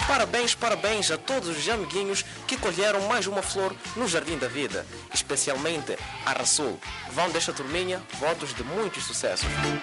Parabéns a todos os amiguinhos que colheram mais uma flor no Jardim da Vida, especialmente a Rasul. Vão desta turminha votos de muitos sucessos.